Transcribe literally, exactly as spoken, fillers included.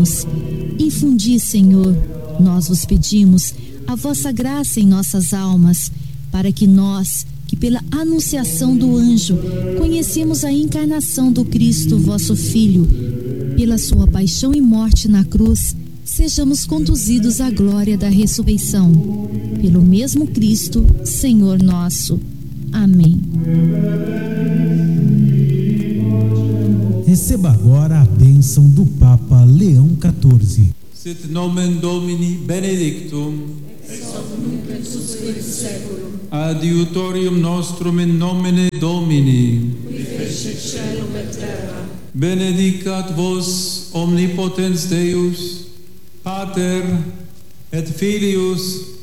perecemos. Infundi, Senhor, nós vos pedimos, a vossa graça em nossas almas, para que nós, que pela anunciação do anjo, conhecemos a encarnação do Cristo, vosso Filho, pela sua paixão e morte na cruz, sejamos conduzidos à glória da ressurreição. Pelo mesmo Cristo, Senhor nosso. Amém. Receba agora a bênção do Papa Leão quatorze. Sit nomen Domini benedictum, ex hoc nunc et usque in saeculum. Adiutorium nostrum in nomine Domini, Qui fecit caelum et terra. Benedicat vos omnipotens Deus, Pater et Filius